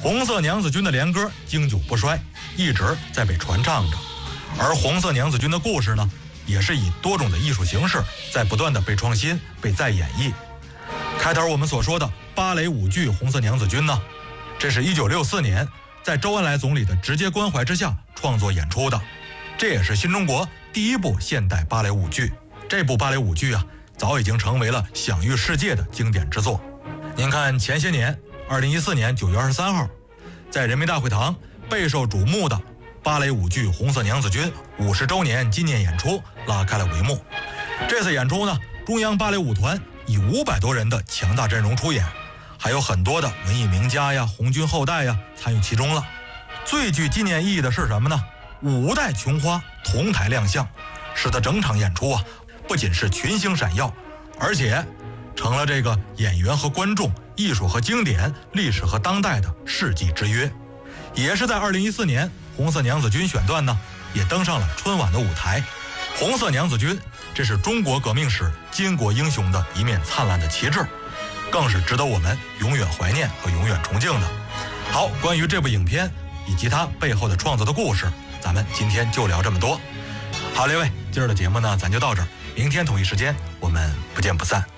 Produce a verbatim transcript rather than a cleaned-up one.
红色娘子军的联歌经久不衰，一直在被传唱着。而红色娘子军的故事呢，也是以多种的艺术形式在不断的被创新、被再演绎。开头我们所说的芭蕾舞剧《红色娘子军》呢，这是一九六四年在周恩来总理的直接关怀之下创作演出的，这也是新中国第一部现代芭蕾舞剧。这部芭蕾舞剧啊，早已经成为了享誉世界的经典之作。您看前些年二零一四年九月二十三号，在人民大会堂备受瞩目的芭蕾舞剧《红色娘子军》五十周年纪念演出拉开了帷幕。这次演出呢，中央芭蕾舞团以五百多人的强大阵容出演，还有很多的文艺名家呀、红军后代呀参与其中了。最具纪念意义的是什么呢？五代琼花同台亮相，使得整场演出啊，不仅是群星闪耀，而且成了这个演员和观众、艺术和经典、历史和当代的世纪之约。也是在二零一四年，红色娘子军选段呢，也登上了春晚的舞台。红色娘子军，这是中国革命史巾帼英雄的一面灿烂的旗帜，更是值得我们永远怀念和永远崇敬的。好，关于这部影片以及它背后的创作的故事，咱们今天就聊这么多。好，各位，今儿的节目呢，咱就到这儿，明天同一时间我们不见不散。